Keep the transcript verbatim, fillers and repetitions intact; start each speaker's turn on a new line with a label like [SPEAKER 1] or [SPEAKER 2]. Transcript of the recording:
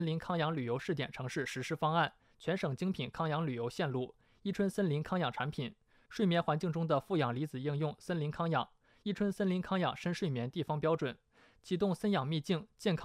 [SPEAKER 1] 森林康养旅游试点城市实施方案、全省精品康养旅游线路、伊春森林康养产品、睡眠环境中的负氧离子应用森林康养、伊春森林康养深睡眠地方标准，启动森养秘境健康